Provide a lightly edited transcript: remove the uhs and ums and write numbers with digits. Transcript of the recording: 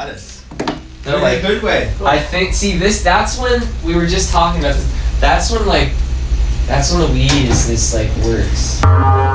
status. No, In like, a good way. I think, see, that's when, we were just talking about this, that's when the weed is this, like, works.